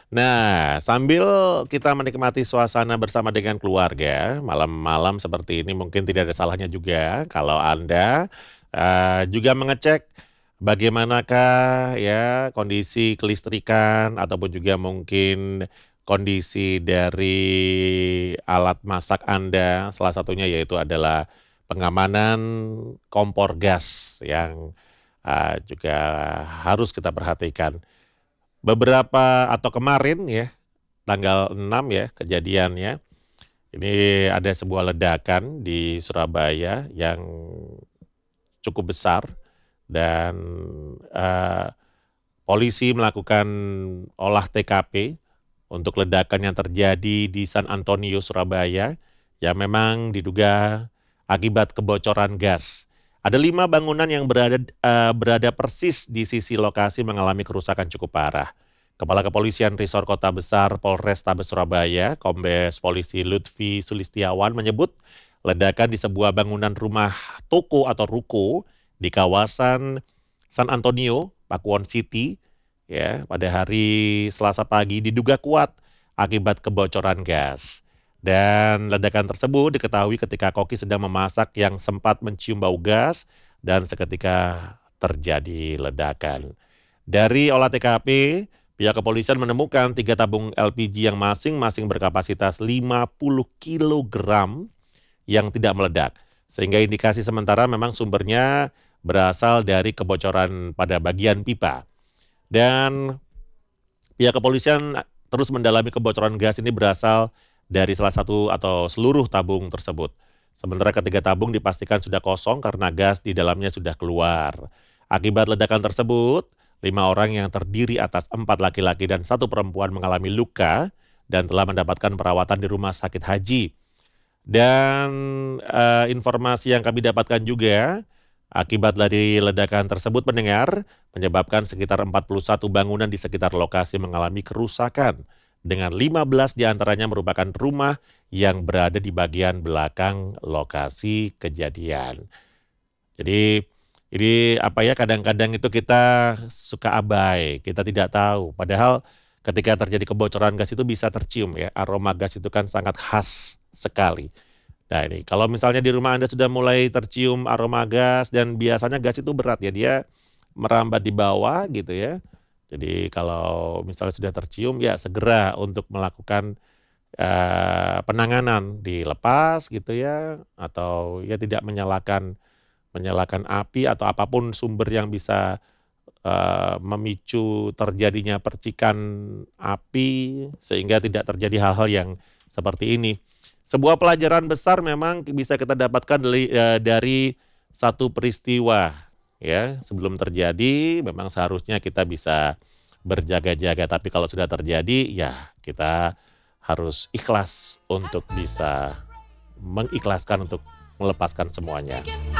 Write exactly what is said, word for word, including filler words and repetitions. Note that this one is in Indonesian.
Nah, sambil kita menikmati suasana bersama dengan keluarga, malam-malam seperti ini mungkin tidak ada salahnya juga kalau Anda, eee, juga mengecek bagaimanakah ya kondisi kelistrikan ataupun juga mungkin kondisi dari alat masak Anda, salah satunya yaitu adalah pengamanan kompor gas yang, eee, juga harus kita perhatikan. Beberapa atau kemarin ya, tanggal enam ya kejadiannya, ini ada sebuah ledakan di Surabaya yang cukup besar dan, eee, polisi melakukan olah T K P untuk ledakan yang terjadi di San Antonio, Surabaya, yang memang diduga akibat kebocoran gas. Ada lima bangunan yang berada eee, berada persis di sisi lokasi mengalami kerusakan cukup parah. Kepala Kepolisian Resor Kota Besar Polrestabes Surabaya, Kombes Polisi Lutfi Sulistiawan menyebut, ledakan di sebuah bangunan rumah toko atau ruko di kawasan San Antonio, Pakuwon City, ya, pada hari Selasa pagi diduga kuat akibat kebocoran gas. Dan ledakan tersebut diketahui ketika koki sedang memasak yang sempat mencium bau gas dan seketika terjadi ledakan. Dari olah T K P, pihak kepolisian menemukan tiga tabung L P G yang masing-masing berkapasitas lima puluh kilogram yang tidak meledak. Sehingga indikasi sementara memang sumbernya berasal dari kebocoran pada bagian pipa. Dan pihak kepolisian terus mendalami kebocoran gas ini berasal dari salah satu atau seluruh tabung tersebut. Sementara ketiga tabung dipastikan sudah kosong karena gas di dalamnya sudah keluar. Akibat ledakan tersebut, lima orang yang terdiri atas empat laki-laki dan satu perempuan mengalami luka dan telah mendapatkan perawatan di rumah sakit haji. Dan, eee, informasi yang kami dapatkan juga, akibat dari ledakan tersebut pendengar, menyebabkan sekitar empat puluh satu bangunan di sekitar lokasi mengalami kerusakan, dengan lima belas diantaranya merupakan rumah yang berada di bagian belakang lokasi kejadian. Jadi, ini apa ya, kadang-kadang itu kita suka abai, kita tidak tahu. Padahal ketika terjadi kebocoran gas itu bisa tercium ya, aroma gas itu kan sangat khas sekali. Nah ini, kalau misalnya di rumah Anda sudah mulai tercium aroma gas dan biasanya gas itu berat ya, dia merambat di bawah gitu ya. Jadi kalau misalnya sudah tercium ya segera untuk melakukan, eee, penanganan, dilepas gitu ya, atau ya tidak menyalakan menyalakan api atau apapun sumber yang bisa, eee, memicu terjadinya percikan api sehingga tidak terjadi hal-hal yang seperti ini. Sebuah pelajaran besar memang bisa kita dapatkan deli eee, dari satu peristiwa ya, sebelum terjadi memang seharusnya kita bisa berjaga-jaga, tapi kalau sudah terjadi ya kita harus ikhlas untuk bisa mengikhlaskan untuk melepaskan semuanya.